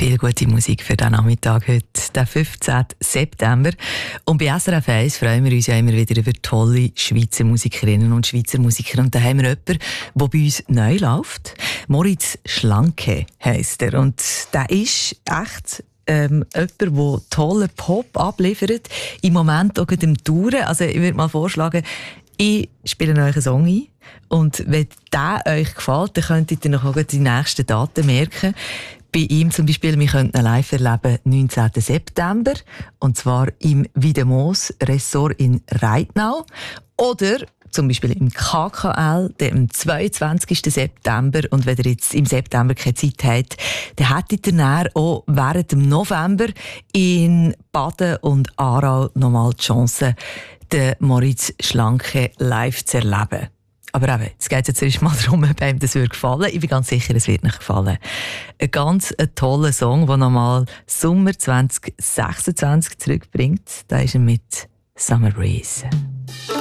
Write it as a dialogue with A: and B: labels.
A: Viel gute Musik für diesen Nachmittag heute, den 15. September. Und bei SRF 1 freuen wir uns ja immer wieder über tolle Schweizer Musikerinnen und Schweizer Musiker. Und da haben wir jemanden, der bei uns neu läuft. Moritz Schlanke heisst er. Und der ist echt jemand, der tollen Pop abliefert. Im Moment auch im Touren. Also ich würde mal vorschlagen, ich spiele euch einen Song ein. Und wenn der euch gefällt, dann könntet ihr noch auch die nächsten Daten merken. Bei ihm zum Beispiel, wir könnten ihn live erleben 19. September. Und zwar im Wiedemoos Ressort in Reitnau. Oder zum Beispiel im KKL, am 22. September. Und wenn ihr jetzt im September keine Zeit habt, dann hättet ihr dann auch während dem November in Baden und Aarau nochmal die Chance, den Moritz Schlanke live zu erleben. Aber eben, jetzt geht es jetzt erst mal darum, ob einem das gefallen. Ich bin ganz sicher, es wird nicht gefallen. Ein ganz toller Song, der nochmal Sommer 2026 zurückbringt. Da ist er mit Summer Breeze.